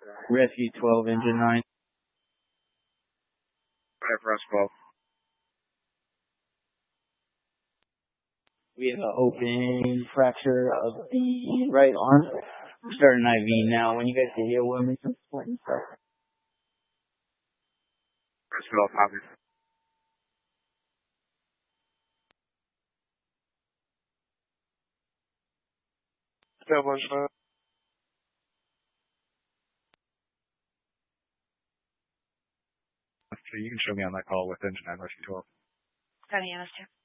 Rescue 12, engine 9. Whatever, us 12. We have an open fracture of the right arm. We're starting IV now. When you guys get here, we'll make some important stuff. Us 12, copy. So you can show me on that call with engine 9, Rescue 12. Got Anna's too.